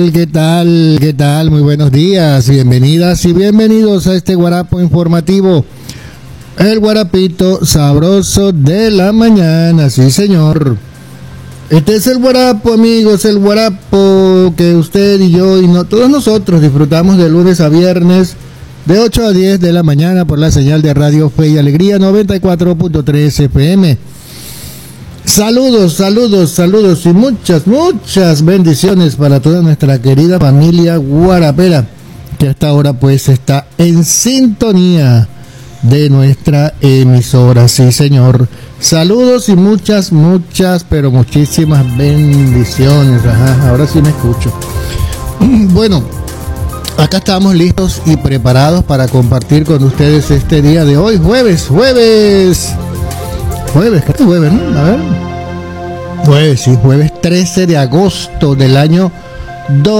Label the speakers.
Speaker 1: ¿Qué tal? ¿Qué tal? Muy buenos días, bienvenidas y bienvenidos a este guarapo informativo, el guarapito sabroso de la mañana, sí señor. Este es el guarapo, amigos, el guarapo que usted y yo y todos nosotros disfrutamos de lunes a viernes de 8 a 10 de la mañana por la señal de Radio Fe y Alegría 94.3 FM. Saludos, saludos, saludos y muchas bendiciones para toda nuestra querida familia guarapera que hasta ahora pues está en sintonía de nuestra emisora, sí señor. Saludos y muchas, pero muchísimas bendiciones. Ajá, ahora sí me escucho. Bueno, acá estamos listos y preparados para compartir con ustedes este día de hoy, jueves, ¿qué es jueves, no? A ver. Jueves 13 de agosto del año